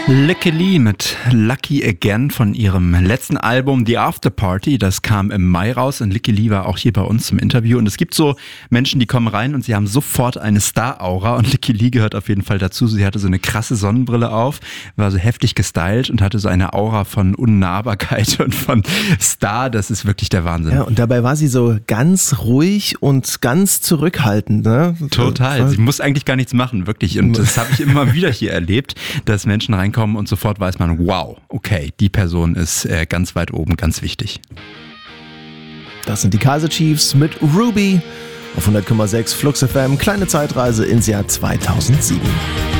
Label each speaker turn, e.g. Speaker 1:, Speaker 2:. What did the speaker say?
Speaker 1: Lykke Li mit Lucky Again von ihrem letzten Album The After Party. Das kam im Mai raus und Lykke Li war auch hier bei uns zum Interview. Und es gibt so Menschen, die kommen rein und sie haben sofort eine Star-Aura und Lykke Li gehört auf jeden Fall dazu. Sie hatte so eine krasse Sonnenbrille auf, war so heftig gestylt und hatte so eine Aura von Unnahbarkeit und von Star. Das ist wirklich der Wahnsinn.
Speaker 2: Ja, und dabei war sie so ganz ruhig und ganz zurückhaltend. Ne?
Speaker 1: Total. Sie muss eigentlich gar nichts machen, wirklich. Und das habe ich immer wieder hier erlebt, dass Menschen reinkommen und sofort weiß man, wow, okay, die Person ist ganz weit oben, ganz wichtig.
Speaker 2: Das sind die Kaiser Chiefs mit Ruby auf 100,6 Flux FM. Kleine Zeitreise ins Jahr 2007.